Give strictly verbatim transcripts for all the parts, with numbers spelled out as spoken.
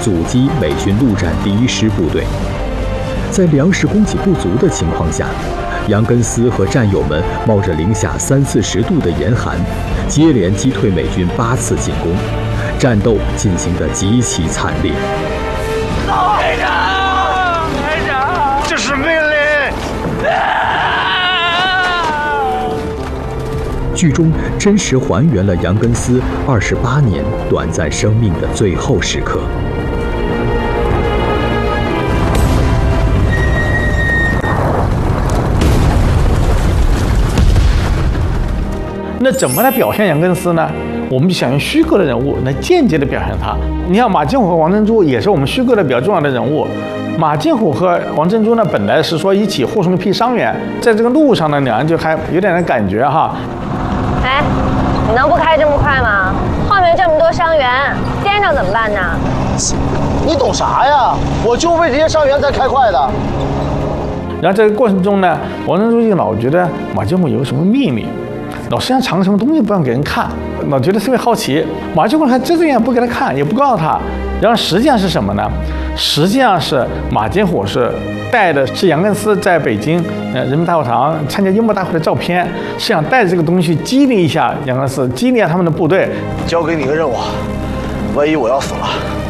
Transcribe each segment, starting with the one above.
阻击美军陆战第一师部队。在粮食供给不足的情况下，杨根思和战友们冒着零下三四十度的严寒，接连击退美军八次进攻，战斗进行得极其惨烈。 排长，排长， 这是命令！ 剧中真实还原了杨根思二十八年短暂生命的最后时刻。 那怎么来表现杨根思呢？我们就想用虚构的人物来间接的表现他。你像马金虎和王珍珠也是我们虚构的比较重要的人物。马金虎和王珍珠呢，本来是说一起护送一批伤员，在这个路上呢，两人就还有点点感觉哈。 哎，你能不开这么快吗？后面这么多伤员，颠着怎么办呢？ 你懂啥呀？我就为这些伤员才开快的。 然后在这个过程中呢，王珍珠就老觉得马金虎有什么秘密。老实际上藏什么东西不让给人看，老觉得特别好奇。马金虎还遮遮掩不给他看，也不告诉他。然后实际上是什么呢？实际上是马金虎是带的是杨根思在北京呃人民大会堂参加英模大会的照片，是想带着这个东西去激励一下杨根思，激励一下他们的部队。 交给你个任务，万一我要死了，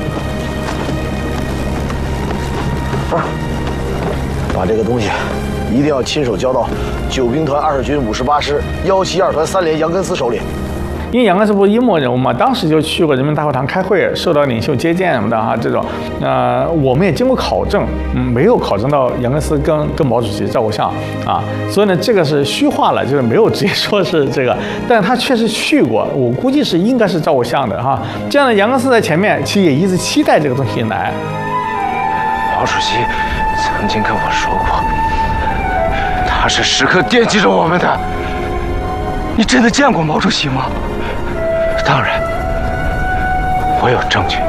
啊，把这个东西一定要亲手交到九兵团二十军五十八师幺七二团三连杨根思手里。 因为杨根思不是英模人物嘛，当时就去过人民大会堂开会，受到领袖接见什么的哈，这种，呃，我们也经过考证，嗯，没有考证到杨根思跟跟毛主席照过相啊，所以呢，这个是虚化了，就是没有直接说是这个，但他确实去过，我估计是应该是照过相的哈。这样的杨根思在前面，其实也一直期待这个东西来。 毛主席曾经跟我说过，他是时刻惦记着我们的。你真的见过毛主席吗？当然，我有证据，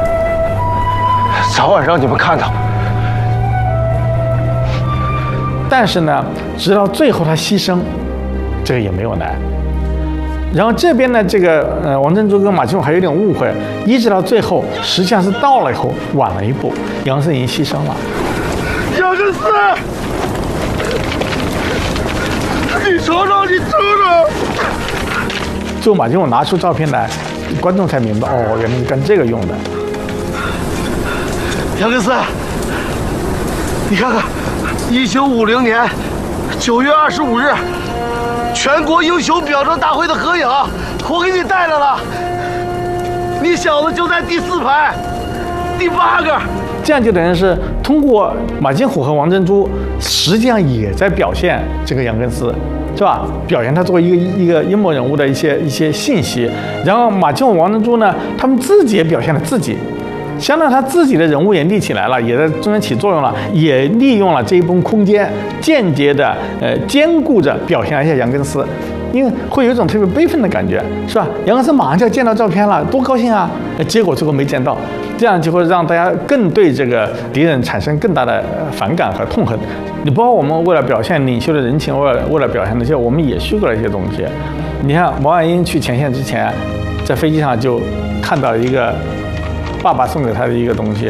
早晚让你们看到。 但是呢，直到最后他牺牲，这个也没有来。然后这边呢，这个呃王珍珠跟马金虎还有点误会，一直到最后，实际上是到了以后晚了一步，杨根思已经牺牲了。 杨根思，你瞅瞅，你瞅瞅。 最后马金虎拿出照片来，观众才明白，哦，原来是干这个用的。 杨根思，你看看，一九五零年九月二十五日，全国英雄表彰大会的合影，我给你带来了。你小子就在第四排，第八个。 这样就等于是通过马金虎和王珍珠，实际上也在表现这个杨根思。是吧？表现他作为一个一个阴谋人物的一些一些信息，然后马金虎、王珍珠呢，他们自己也表现了自己，相当于他自己的人物也立起来了，也在中间起作用了，也利用了这一部分空间，间接的呃兼顾着表现一下杨根思，因为会有一种特别悲愤的感觉，是吧？杨根思马上就要见到照片了，多高兴啊！结果最后没见到，这样就会让大家更对这个敌人产生更大的反感和痛恨。你包括我们为了表现领袖的人情，为了为了表现那些，我们也虚构了一些东西。你看毛岸英去前线之前，在飞机上就看到一个爸爸送给他的一个东西，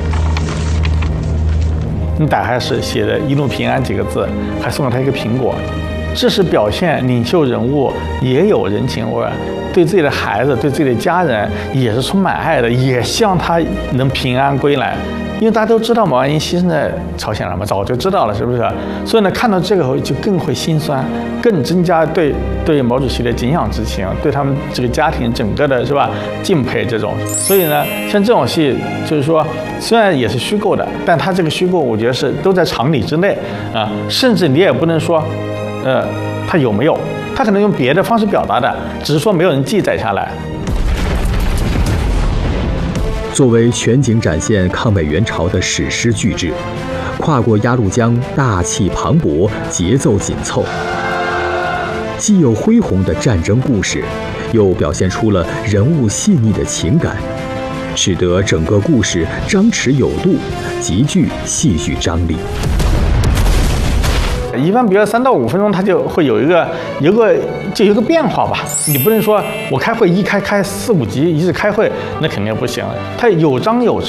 你打开是写的"一路平安"几个字，还送了他一个苹果。这是表现领袖人物也有人情味，对自己的孩子、对自己的家人也是充满爱的，也希望他能平安归来。因为大家都知道毛岸英牺牲在朝鲜了嘛，早就知道了，是不是？所以呢，看到这个就更会心酸，更增加对对毛主席的敬仰之情，对他们这个家庭整个的是吧敬佩这种。所以呢，像这种戏，就是说虽然也是虚构的，但它这个虚构，我觉得是都在常理之内啊，甚至你也不能说，呃，它有没有，它可能用别的方式表达的，只是说没有人记载下来。 作为全景展现抗美援朝的史诗巨制，跨过鸭绿江，大气磅礴，节奏紧凑，既有恢宏的战争故事，又表现出了人物细腻的情感，使得整个故事张弛有度，极具戏剧张力。 一般比如三到五分钟，它就会有一个有个就有一个变化吧。你不能说我开会一开开四五集一直开会，那肯定不行。它有张有弛。